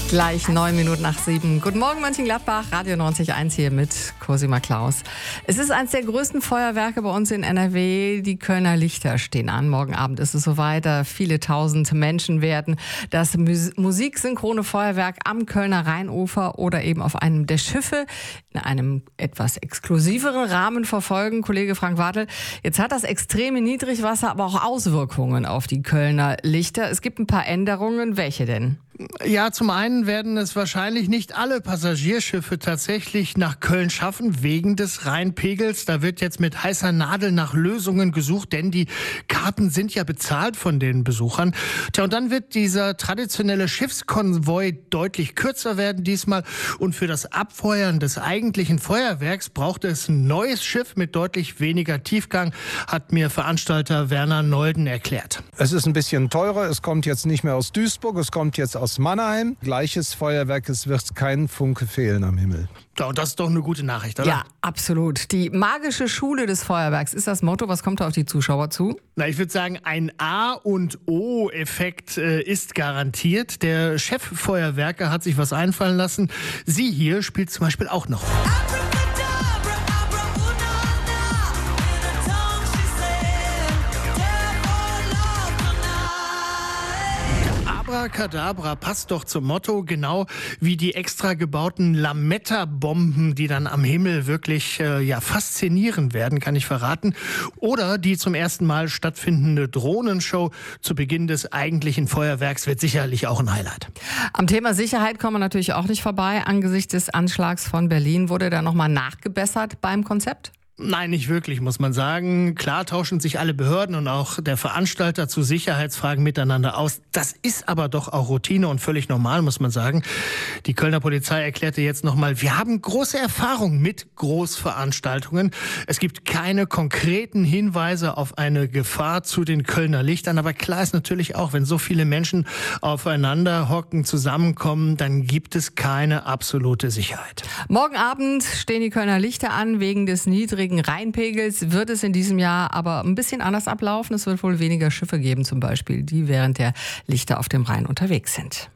Gleich 7:09. Guten Morgen Mönchengladbach, Radio 90.1 hier mit Cosima Klaus. Es ist eines der größten Feuerwerke bei uns in NRW. Die Kölner Lichter stehen an. Morgen Abend ist es soweit. Viele tausend Menschen werden das musiksynchrone Feuerwerk am Kölner Rheinufer oder eben auf einem der Schiffe in einem etwas exklusiveren Rahmen verfolgen. Kollege Frank Wartel, jetzt hat das extreme Niedrigwasser aber auch Auswirkungen auf die Kölner Lichter. Es gibt ein paar Änderungen. Welche denn? Ja, zum einen werden es wahrscheinlich nicht alle Passagierschiffe tatsächlich nach Köln schaffen, wegen des Rheinpegels. Da wird jetzt mit heißer Nadel nach Lösungen gesucht, denn die Karten sind ja bezahlt von den Besuchern. Tja, und dann wird dieser traditionelle Schiffskonvoi deutlich kürzer werden diesmal. Und für das Abfeuern des eigentlichen Feuerwerks braucht es ein neues Schiff mit deutlich weniger Tiefgang, hat mir Veranstalter Werner Nolden erklärt. Es ist ein bisschen teurer, es kommt jetzt nicht mehr aus Duisburg, es kommt jetzt aus Mannheim. Gleiches Feuerwerk, es wird kein Funke fehlen am Himmel. Ja, und das ist doch eine gute Nachricht, oder? Ja, absolut. Die magische Schule des Feuerwerks ist das Motto. Was kommt da auf die Zuschauer zu? Na, ich würde sagen, ein A- und O-Effekt ist garantiert. Der Cheffeuerwerker hat sich was einfallen lassen. Sie hier spielt zum Beispiel auch noch. Abracadabra passt doch zum Motto, genau wie die extra gebauten Lametta-Bomben, die dann am Himmel wirklich faszinieren werden, kann ich verraten. Oder die zum ersten Mal stattfindende Drohnenshow zu Beginn des eigentlichen Feuerwerks wird sicherlich auch ein Highlight. Am Thema Sicherheit kommen wir natürlich auch nicht vorbei. Angesichts des Anschlags von Berlin wurde da nochmal nachgebessert beim Konzept? Nein, nicht wirklich, muss man sagen. Klar tauschen sich alle Behörden und auch der Veranstalter zu Sicherheitsfragen miteinander aus. Das ist aber doch auch Routine und völlig normal, muss man sagen. Die Kölner Polizei erklärte jetzt nochmal, wir haben große Erfahrung mit Großveranstaltungen. Es gibt keine konkreten Hinweise auf eine Gefahr zu den Kölner Lichtern. Aber klar ist natürlich auch, wenn so viele Menschen aufeinander hocken, zusammenkommen, dann gibt es keine absolute Sicherheit. Morgen Abend stehen die Kölner Lichter an wegen des niedrigen Rheinpegels. Wird es in diesem Jahr aber ein bisschen anders ablaufen. Es wird wohl weniger Schiffe geben zum Beispiel, die während der Lichter auf dem Rhein unterwegs sind.